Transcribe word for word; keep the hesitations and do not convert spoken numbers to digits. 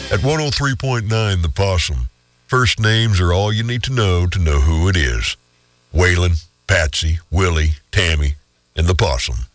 At one oh three point nine The Possum, first names are all you need to know to know who it is. Waylon, Patsy, Willie, Tammy, and the Possum.